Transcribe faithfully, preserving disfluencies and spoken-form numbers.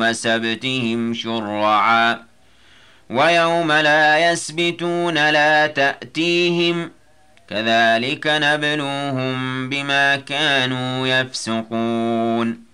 وسبتهم شرعا ويوم لا يسبتون لا تأتيهم كذلك نبلوهم بما كانوا يفسقون